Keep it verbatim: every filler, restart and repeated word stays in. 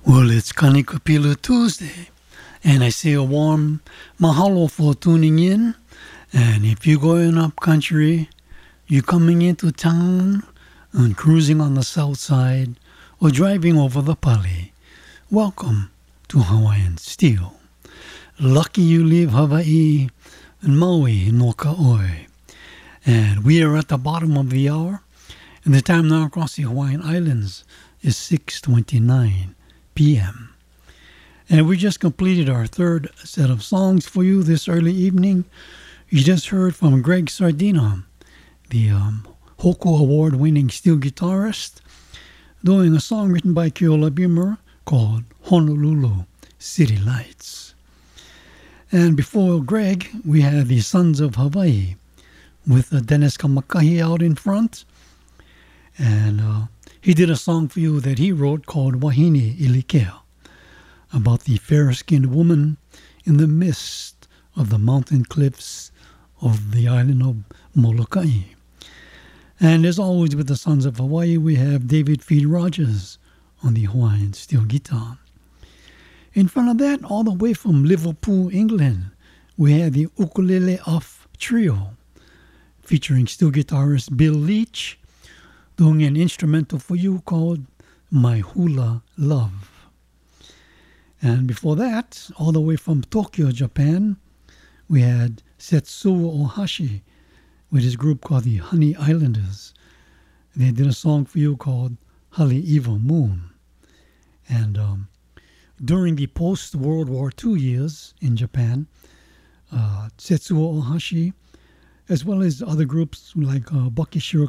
Well, it's Kanikapila Tuesday, and I say a warm mahalo for tuning in. And if you're going up country, you're coming into town and cruising on the south side or driving over the Pali, welcome to Hawaiian Steel. Lucky you leave Hawaii and Maui no Ka'oi. And we are at the bottom of the hour, and the time now across the Hawaiian Islands is six twenty-nine p.m. And we just completed our third set of songs for you this early evening. You just heard from Greg Sardina, the um, Hoku Award-winning steel guitarist, doing a song written by Keola Beamer called Honolulu City Lights. And before Greg, we had the Sons of Hawaii with uh, Dennis Kamakahi out in front. And uh, he did a song for you that he wrote called Wahine Ilikea, about the fair-skinned woman in the midst of the mountain cliffs of the island of Molokai. And as always with the Sons of Hawaii, we have David Feed Rogers on the Hawaiian steel guitar. In front of that, all the way from Liverpool, England, we have the Ukulele Off Trio, featuring steel guitarist Bill Leach, doing an instrumental for you called My Hula Love. And before that, all the way from Tokyo, Japan, we had Setsuo Ohashi with his group called the Honey Islanders. They did a song for you called Haleiwa Moon. And um, during the post-World War Two years in Japan, uh, Setsuo Ohashi, as well as other groups like uh, Bakishiro